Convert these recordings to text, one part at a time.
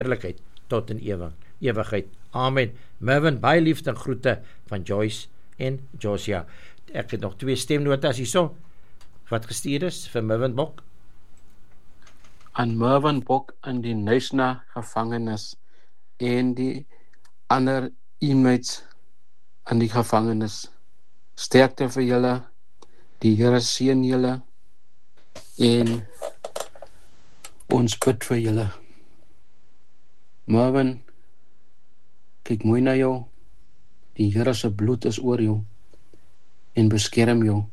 eerlikheid tot in ewigheid. Amen. Mervyn, baie liefde en groete van Joyce en Josia. Ek het nog 2 stemnotas hierso wat gestuur is vir Mervyn Bok. Aan Mervyn Bok in die Knysna gevangenis en die ander inmates in die gevangenis. Sterkte vir julle, die Here seën julle en ons bid vir julle. Mervyn, kyk mooi na jou. Die Here se bloed is oor jou en beskerm jou.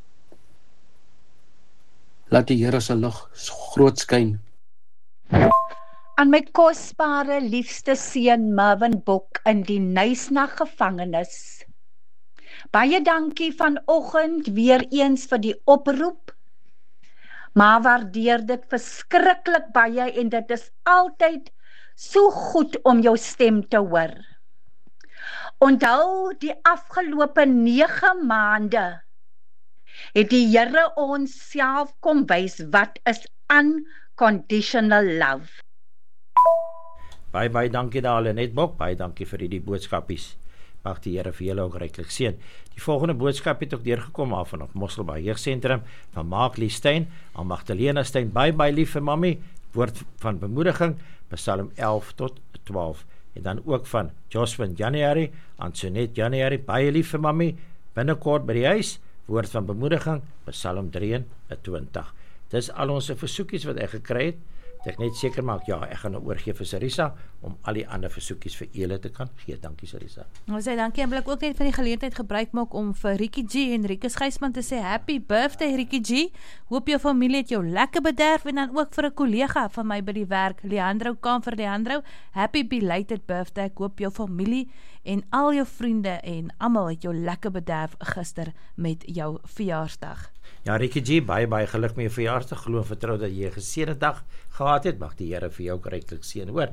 Laat die Here se lig groot skyn. Aan my kosbare liefste seun Mervyn Bok in die Knysna gevangenis. Baie dankie vanoggend weer eens vir die oproep, maar waardeer dit verskriklik baie en dit is altyd so goed om jou stem te hoor. Onthou die afgelope 9 maande het die Here ons self kom wys wat is unconditional love. Baie dankie daar Lenet Bok, baie dankie vir die boodskapies. Mag die Here vir julle ook ryklik seën. Die volgende boodskap het ook deurgekom af van op Mosselbaai Jeugsentrum van Mark Lee Steyn aan Magdalena Steyn. Baie lief vir mami, woord van bemoediging, Psalm 11 tot 12. En dan ook van Jocelyn January aan Sonet January, baie lief vir mami, binnekort by die huis, woord van bemoediging, Psalm 23. Dis al ons versoekies wat ek gekry het. Ek net seker maak, ja, ek gaan nou oorgee vir Sarisa om al die ander versoekies vir julle te kan gee. Dankie Sarisa. Ons sê dankie en wil ek ook net van die geleentheid gebruik maak om vir Rikkie G en Rieke Gysman te sê happy birthday Rikkie G. Hoop jou familie het jou lekker bederf en dan ook vir 'n kollega van my by die werk, Leandro Kamfer Leandro. Happy belated birthday. Ek hoop jou familie en al jou vriende en almal het jou lekker bederf gister met jou verjaarsdag. Ja, Rikkie G, baie geluk met jou verjaarsdag. Glo en vertrou dat jy 'n geseënde dag gehad het. Mag die Here vir jou ryklik seën, hoor.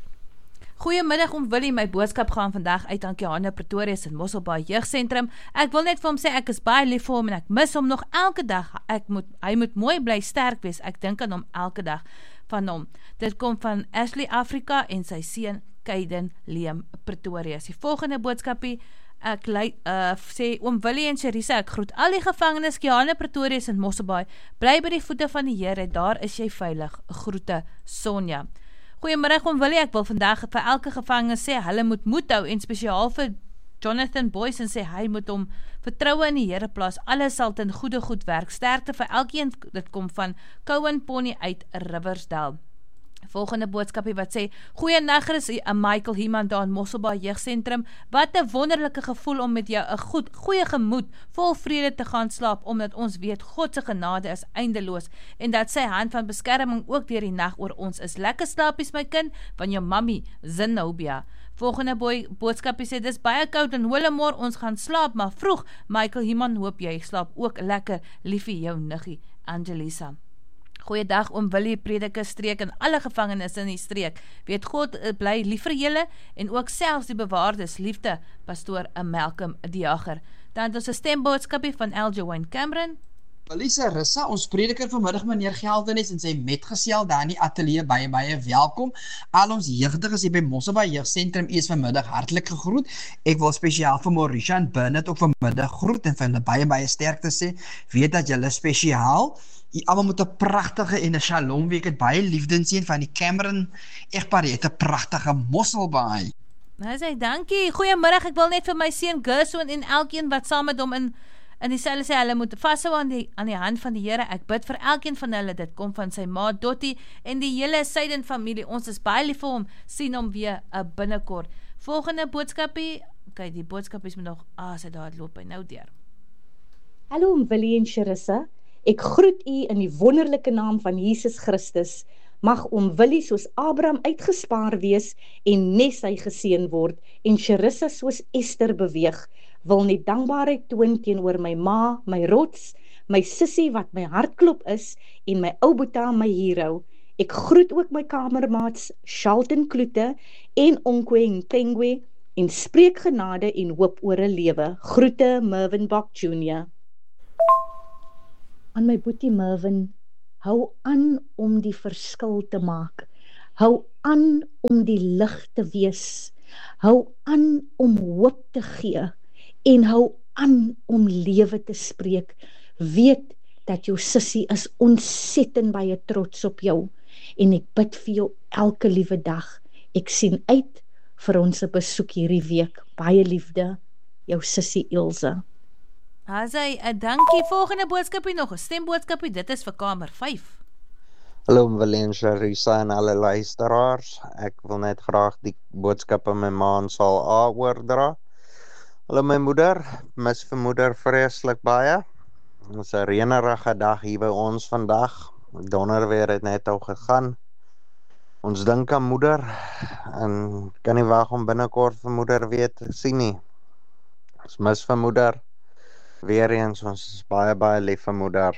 Goeiemiddag om Willie, my boodskap gaan vandag uit aan Johanna Pretorius in Mosselbaai Jeugsentrum. Ek wil net vir hom sê ek is baie lief vir hom en ek mis hom nog elke dag. Hy moet mooi bly sterk wees. Ek dink aan hom elke dag van hom. Dit kom van Ashley Afrika en sy seun Kaiden Liam Pretorius. Die volgende boodskapie ek sê oom Willie en Charissa, ek groet al die gevangenes Johanna Pretorius in Mosselbaai. Bly by die voete van die Here, daar is jy veilig. Groete Sonja. Goeiemiddag oom Willie, ek wil vandag vir elke gevangene sê, hulle moet moed hou en spesiaal vir Jonathan Boyce en sê, hy moet hom vertroue in die Here plaas, alles sal ten goede goed werk, sterkte vir elkeen, dit kom van Cowan Pony uit Riversdale. Volgende boodskapie wat sê, goeienaand is Michael Heeman daar in Mosselbaai Jeugsentrum, wat 'n wonderlike gevoel om met jou 'n goeie gemoed, vol vrede te gaan slaap, omdat ons weet God se genade is eindeloos, en dat sy hand van beskerming ook deur die nag oor ons is. Lekker slaapies my kind, van jou mammy, Zenobia. Volgende boodskapie sê, dis baie koud en Willemore, ons gaan slaap, maar vroeg, Michael Heeman, hoop jy slaap ook lekker, liefie jou niggie, Angelisa. Goeiedag oom Willie, prediker streek en alle gevangenes in die streek. Weet God bly lief vir julle en ook selfs die bewaardes liefde, pastoor Malcolm die Jager. Dan het ons 'n stemboodskapie van L.J. Wayne Cameron. Lisa Rissa, ons prediker vanmiddag meneer Geldenis en sy metgesel daar in die ateljee, baie welkom. Al ons jeugdiges hier by Mosselbaai Jeugsentrum is vanmiddag hartlik gegroet. Ek wil spesiaal vir Mauricia en Bernard ook vanmiddag groet en vir hulle baie sterkte sê. Weet dat julle spesiaal almal moet 'n pragtige en 'n shalom week het, baie liefde sien van die Cameron egpaar, het 'n pragtige Mosselbaai. Nou sê dankie. Goeiemiddag, ek wil net vir my seun Gerson en elkeen wat saam met hom in die selle sê, hulle moet vashou aan die hand van die Here. Ek bid vir elkeen van hulle, dit kom van sy ma Dottie en die hele Seiden familie. Ons is baie lief vir hom, sien hom weer binnekort. Volgende boodskapie, okay, die boodskapies moet nog, sy daar loop hy nou deur. Hallo Willie en Charissa. Ek groet u in die wonderlike naam van Jesus Christus. Mag oom Willie soos Abraham uitgespaar wees en nes hy geseën word en Charissa soos Esther beweeg. Wil net dankbaarheid toon teenoor my ma, my rots, my sussie wat my hartklop is en my ou boeta, my hero. Ek groet ook my kamermaats Shalton Kloete en Onkwe en Tengwe en spreek genade en hoop oor 'n lewe. Groete Mervyn Bok Jr. Aan my boetie Mervyn, hou aan om die verskil te maak. Hou aan om die lig te wees. Hou aan om hoop te gee en hou aan om lewe te spreek. Weet dat jou sussie is ontsettend baie trots op jou en ek bid vir jou elke liewe dag. Ek sien uit vir ons besoek hierdie week. Baie liefde, jou sussie Ilse. Hazai, dankie. Volgende boodskapie nog, 'n stemboodskapie, dit is vir kamer 5. Hallo Valencia, Risa en alle luisteraars. Ek wil net graag die boodskap aan my ma in saal A oordra. Hallo my moeder, mis vir moeder vreeslik baie. Dit is 'n reënerige dag hier by ons vandag. Donderweer het net al gegaan. Ons dink aan moeder en kan nie wag om binnekort vir moeder weer te sien nie. Ons mis vir moeder. Weer eens, ons is baie lief vir moeder.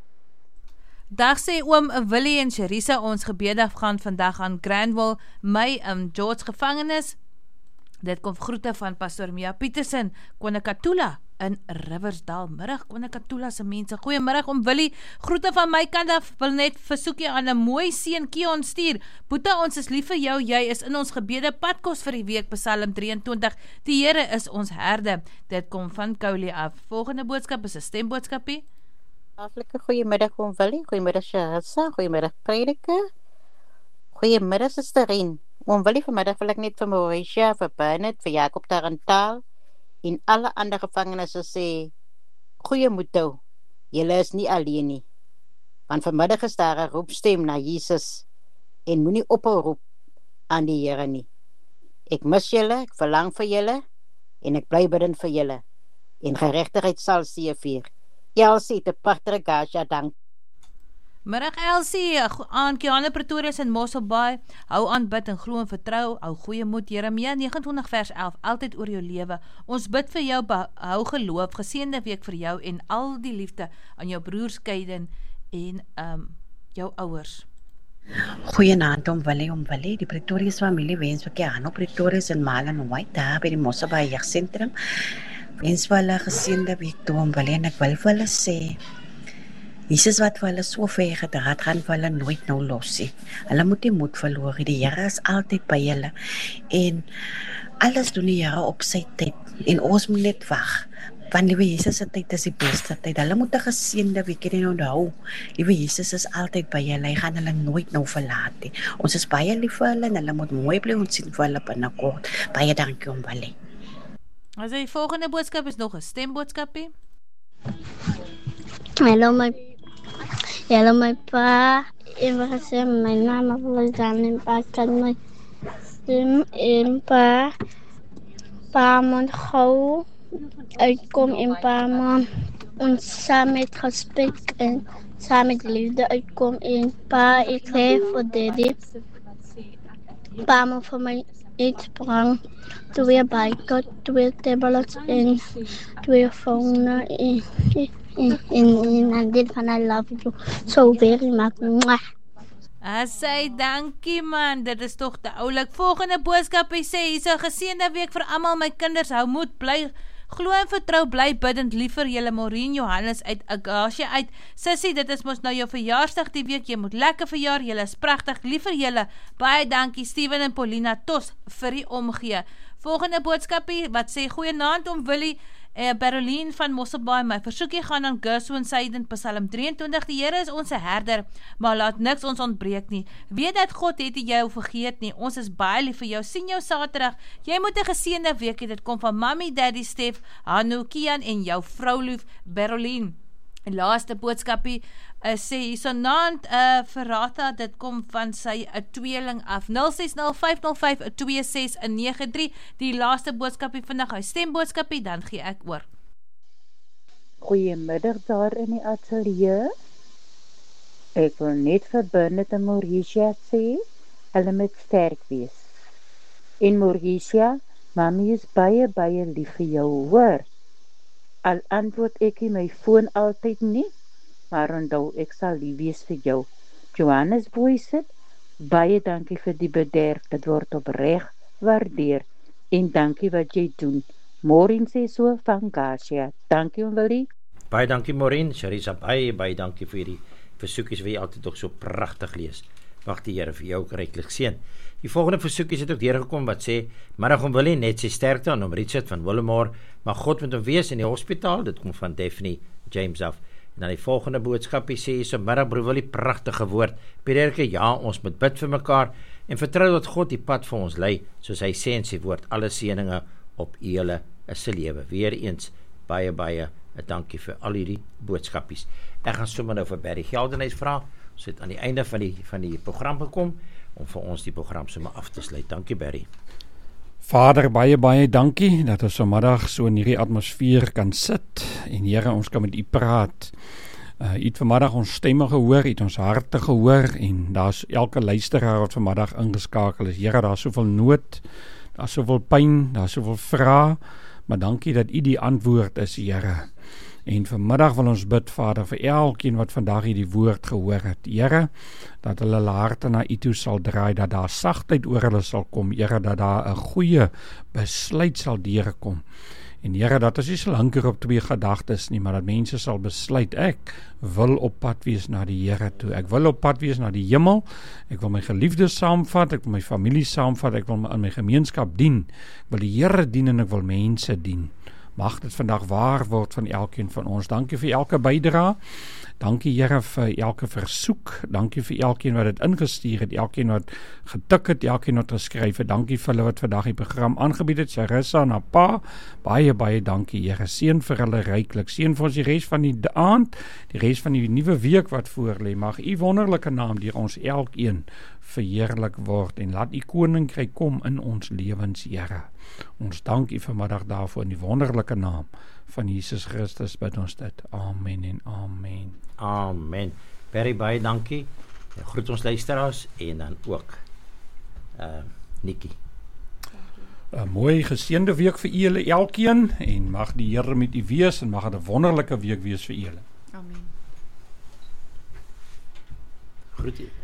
Dag sê oom Willie en Sharisa, ons gebede gaan vandag aan Granville, my George gevangenis. Dit kom groete van Pastor Mia Petersen, Konakatula in Riversdal. Middag Konakatula se mense. Goeiemiddag oom Willie. Groete van my kant af. Wil net versoekie aan 'n mooi seun Keon stuur. Boeta, ons is lief vir jou. Jy is in ons gebede. Padkos vir die week, Psalm 23. Die Here is ons herde. Dit kom van Koulie af. Volgende boodskap is 'n stemboodskapie. Hartlike goeiemiddag oom Willie. Goeiemiddag Sharissa. Goeiemiddag Prediker. Goeiemiddag Susterin. Oom Willie, vanmiddag wil ek net vir Mauricia, vir Bernard, vir Jacob Tarantaal en alle ander gevangenes sê, goeie moed hou, julle is nie alleen nie. Want vanmiddag is daar 'n roepstem na Jesus en moenie ophou roep aan die Here nie. Ek mis julle, ek verlang vir julle en ek bly bidden vir julle. En geregtigheid sal seëvier. Elsie te Patricia, dank. Middag Elsie, aan Kiane Pretorius in Mosselbaai, hou aan bid en glo en vertrou, hou goeie moed, Jeremia 29 vers 11, altyd oor jou lewe. Ons bid vir jou, hou geloof, geseënde week vir jou en al die liefde aan jou broers Keiden en jou ouers. Goeienaand oom Willie, die Pretorius familie wens vir Kiane Pretorius en Malen White daar by die Mosselbaai Jeugsentrum. Wens vir hulle geseënde week toe oom Willie en ek wil vir hulle sê, Jesus wat vir hulle so ver gedra het, gaan vir hulle nooit nou los nie. Hulle moet nie moed verloor, die Here is altyd by hulle en alles doen die Here op sy tyd en ons moet net wag. Want liewe Jesus se tyd is die beste tyd. Hulle moet 'n geseënde week hê en onthou, liewe Jesus is altyd by hulle. Hy gaan hulle nooit nou verlaat nie. Ons is baie lief vir hulle en hulle moet mooi bly, ons sien vir hulle binnekort. Baie dankie oom Willie. As die volgende boodskap is nog 'n stemboodskapie. Hello my pa, ek wil sê my naam is Dan en pa kan my stem en pa moet gou uitkom en pa moet ons saam met respect en saam met liefde uitkom en pa ek sê vir daddy pa moet vir my iets bring, 2 bike, 2 tablets en 2 phone en dit van I love you so very much. Sy dankie man, dit is toch te oulik. Volgende boodskap sê, hier is 'n geseënde week vir almal my kinders, hou moed, bly glo en vertrou, bly bidend, lief vir julle Maureen Johannes uit Agasie uit. Sissie, dit is mos nou jou verjaarsdag die week, jy moet lekker verjaar, julle is pragtig, lief vir julle. Baie dankie Steven en Paulina Tos vir die omgee. Volgende boodskapie wat sê, goeienaand oom Willie, Berolien van Mosselbaai, my versoekie gaan aan Gershwin Seiden, Psalm 23, die Here is ons herder, maar laat niks ons ontbreek nie. Weet dat God het jou vergeet nie, ons is baie lief vir jou, sien jou Saterdag, jy moet 'n geseënde week hê, dit kom van Mami, Daddy, Stef, Hanu, Kian en jou vrou lief, Berolien. En laaste boodskapie, sê hiersonaand verrata, dit kom van sy 'n tweeling af, 0605052693, die laaste boodskapie vandag, hy stemboodskapie, dan gee ek oor. Goeiemiddag daar in die ateljee. Ek wil net vir Bernard en Mauricia sê, hulle moet sterk wees. En Mauricia, mami is baie lief vir jou, hoor. Al antwoord ek in my foon altyd nie, maar onthou, ek sal lief wees vir jou. Johannes Boyset, baie dankie vir die bederf, dit word opreg waardeer, en dankie wat jy doen. Maureen sê so van Garcia, dankie oom Willie. Baie dankie Maureen, Sharisa, baie dankie vir die versoekies wat jy altyd ook so pragtig lees. Mag die Here vir jou ryklik seën. Die volgende versoekies het ook deurgekom wat sê, middag om Willie, net sy sterkte aan om Richard van Willemore, maar God moet hom wees in die hospitaal, dit kom van Daphne James af. En dan die volgende boodskapie sê, so middag broer Willie, pragtige woord, Pierre, ja, ons moet bid vir mekaar, en vertrou dat God die pad vir ons lei, soos hy sê in sy woord, alle seëninge op julle is se lewe. Weer eens, baie, een dankie vir al hierdie boodskapies. Ek gaan sommer nou vir Barry Geldenhuys vra, ons het aan die einde van die program gekom, om vir ons die program sommer af te sluit. Dankie Barry. Vader, baie dankie, dat ons vanmiddag so in hierdie atmosfeer kan sit, en Here, ons kan met u praat. U het vanmiddag ons stemme gehoor, u het ons harte gehoor, en daar is elke luisteraar wat vanmiddag ingeskakel is. Here, daar is soveel nood, daar is soveel pyn, daar is soveel vrae, maar dankie dat u die antwoord is, Here. En vanmiddag wil ons bid, Vader, vir elkeen wat vandag hierdie woord gehoor het. Here, dat hulle harte na u toe sal draai, dat daar sagtheid oor hulle sal kom, Here, dat daar 'n goeie besluit sal deurkom. En Here, dat ons nie sal hinker op twee gedagtes nie, maar dat mense sal besluit, ek wil op pad wees na die Here toe. Ek wil op pad wees na die hemel. Ek wil my geliefdes saamvat, ek wil my familie saamvat, ek wil in my gemeenskap dien. Ek wil die Here dien en ek wil mense dien. Mag dit vandag waar word van elkeen van ons. Dankie vir elke bydrae. Dankie Here vir elke versoek. Dankie vir elkeen wat dit ingestuur het, elkeen wat getik het, elkeen wat geskryf het. Dankie vir hulle wat vandag die program aangebied het. Charissa en haar pa, baie dankie Here. Seën vir hulle ryklik. Seën vir ons die res van die aand, die res van die nuwe week wat voorlê. Mag u wonderlike naam deur ons elkeen verheerlik word en laat u koninkryk kom in ons lewens, Here. Ons dank u vanmiddag daarvoor in die wonderlike naam van Jesus Christus bid ons dit. Amen en amen. Amen. Baie dankie. Groet ons luisteraars en dan ook Nikki. 'n Mooi geseënde week vir julle elkeen en mag die Here met u wees en mag dit 'n wonderlike week wees vir julle. Amen. Groet u.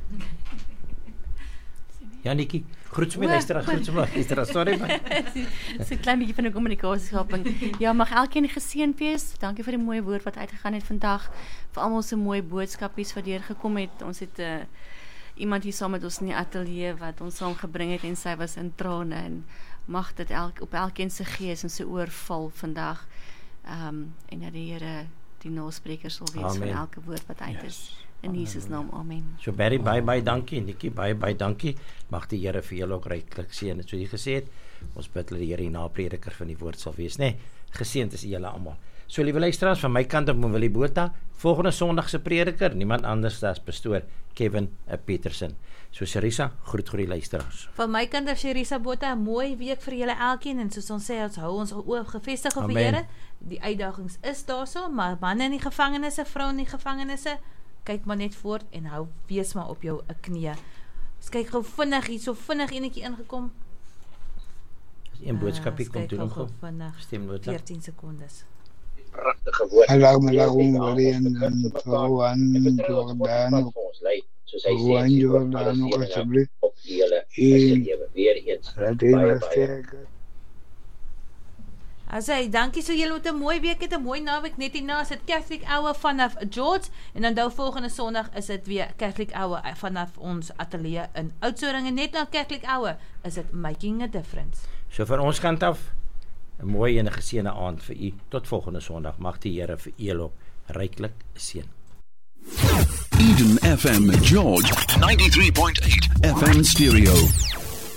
Ja, Nikki, groet my luisteraars, sorry man. Dis 'n klein bietjie van 'n kommunikasieskaping. Ja, mag elkeen geseënd wees. Dankie vir die mooi woord wat uitgegaan het vandag. Vir almal se mooi boodskapies wat deurgekom het. Ons het iemand hier saam met ons in die ateljee wat ons saamgebring het en sy was in trane en mag dit op elkeen se gees en sy oor val vandag. En dat die Here die naspreker sal wees van elke woord wat uit is. In Jesus naam, amen. So Barry, baie dankie, Nikki, baie dankie. Mag die Here vir julle ook ryklik seën. So jy gesê het, ons bid dat die Here die naprediker van die woord sal wees, nee. Geseënd is julle almal. So liewe luisteraars, van my kant op Willie Botha, volgende Sondag se prediker, niemand anders as pastoor Kevin Petersen. So Charissa, groet die luisteraars. Van my kant af Charissa Botha, 'n mooi week vir julle elkeen en soos ons sê, ons hou ons oë gefestig op die Here. Die uitdagings is daarso, maar manne in die gevangenisse, vroue in die gevangenisse, kyk maar net voort en hou wees maar op jou knieë. Ons kyk gou vinnig hier, so vinnig enetjie ingekom. Een boodskapie kom toe nog. Stem 14 sekondes. Pragtige woord. Hallo Willie en Johan Jordan. Johan Jordan asseblief. Op julle lewe weer eens. Asai, dankie, so julle moet 'n mooi week hê, 'n mooi naweek. Net hierna is dit Catholic Hour vanaf George en dan nou volgende Sondag is dit weer Catholic Hour vanaf ons ateljee in Oudtshoorn en net na Catholic Hour is dit Making a Difference. So van ons kant af 'n mooi en 'n geseënde aand vir u. Tot volgende Sondag. Mag die Here vir u ook ryklik seën. Eden FM George 93.8 FM stereo.